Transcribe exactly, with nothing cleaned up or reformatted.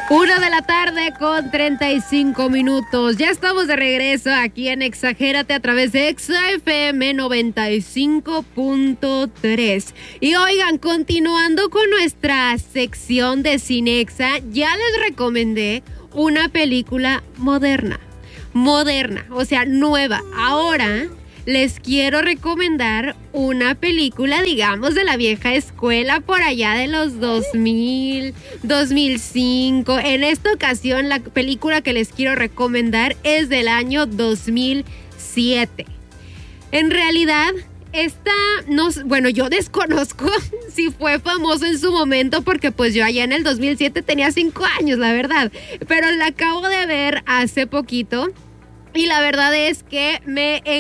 Una de la tarde con treinta y cinco minutos. Ya estamos de regreso aquí en Exagérate a través de Exa F M noventa y cinco punto tres. Y oigan, continuando con nuestra sección de Cinexa, ya les recomendé una película moderna. Moderna, o sea, nueva. Ahora les quiero recomendar una película, digamos, de la vieja escuela, por allá de los dos mil, dos mil cinco. En esta ocasión, la película que les quiero recomendar es del año dos mil siete. En realidad, esta, no, bueno, yo desconozco si fue famoso en su momento, porque pues yo allá en el dos mil siete tenía cinco años, la verdad. Pero la acabo de ver hace poquito y la verdad es que me